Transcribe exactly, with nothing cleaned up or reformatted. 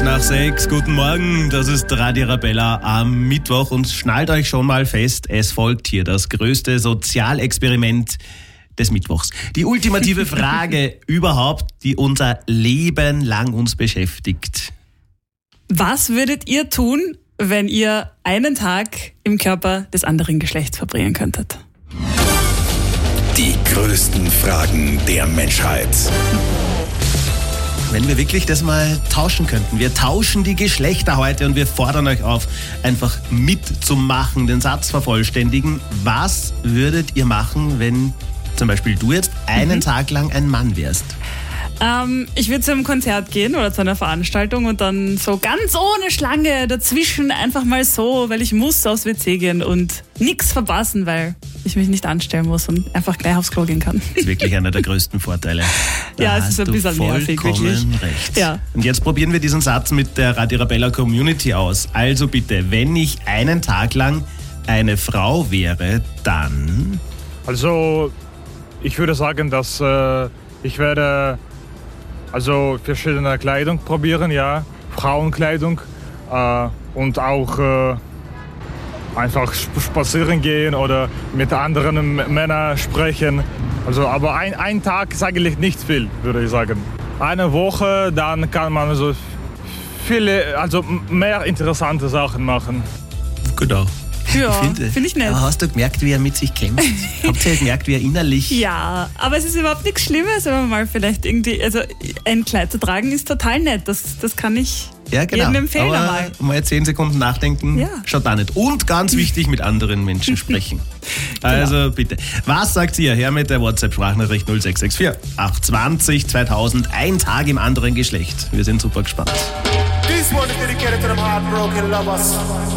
nach sechs. Guten Morgen, das ist Radio Arabella am Mittwoch und schnallt euch schon mal fest, es folgt hier das größte Sozialexperiment des Mittwochs. Die ultimative Frage überhaupt, die unser Leben lang uns beschäftigt. Was würdet ihr tun, wenn ihr einen Tag im Körper des anderen Geschlechts verbringen könntet? Die größten Fragen der Menschheit. Wenn wir wirklich das mal tauschen könnten. Wir tauschen die Geschlechter heute und wir fordern euch auf, einfach mitzumachen, den Satz vervollständigen. Was würdet ihr machen, wenn zum Beispiel du jetzt einen mhm. Tag lang ein Mann wärst? Ähm, ich würde zu einem Konzert gehen oder zu einer Veranstaltung und dann so ganz ohne Schlange dazwischen einfach mal so, weil ich muss aufs W C gehen und nichts verpassen, weil ich mich nicht anstellen muss und einfach gleich aufs Klo gehen kann. Das ist wirklich einer der größten Vorteile. Da ja, es ist ein bisschen nervig, wirklich. Recht. Ja. Und jetzt probieren wir diesen Satz mit der Radio Arabella Community aus. Also bitte, wenn ich einen Tag lang eine Frau wäre, dann... Also, ich würde sagen, dass äh, ich werde also verschiedene Kleidung probieren, ja, Frauenkleidung äh, und auch äh, einfach spazieren gehen oder mit anderen Männern sprechen. Also, aber ein, ein Tag ist eigentlich nicht viel, würde ich sagen. Eine Woche, dann kann man so viele, also mehr interessante Sachen machen. Genau. Ja, finde find ich nett. Aber hast du gemerkt, wie er mit sich kämpft? Habt ihr gemerkt, wie er innerlich... Ja, aber es ist überhaupt nichts Schlimmes, wenn man mal vielleicht irgendwie... Also ein Kleid zu tragen ist total nett. Das, das kann ich ja, genau. jedem empfehlen. Aber einmal. mal zehn Sekunden nachdenken, ja. Schaut da nicht. Und ganz wichtig, mit anderen Menschen sprechen. Also genau. Bitte. Was sagt ihr? Her mit der WhatsApp-Sprachnachricht null sechs sechs vier acht zwanzig zweitausend. Ein Tag im anderen Geschlecht. Wir sind super gespannt. This one is dedicated to them heartbroken lovers.